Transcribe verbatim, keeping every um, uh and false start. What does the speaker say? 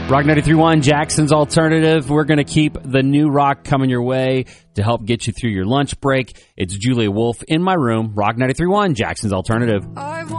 Rock ninety-three point one, Jackson's Alternative. We're going to keep the new rock coming your way to help get you through your lunch break. It's Julia Wolf in my room. Rock ninety-three point one, Jackson's Alternative.